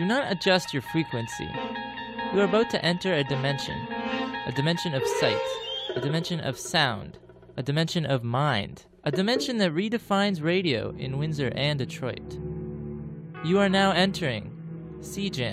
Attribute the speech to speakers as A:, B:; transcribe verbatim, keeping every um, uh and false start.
A: Do not adjust your frequency. You are about to enter a dimension, a dimension of sight, a dimension of sound, a dimension of mind, a dimension that redefines radio in Windsor and Detroit. You are now entering C J A M.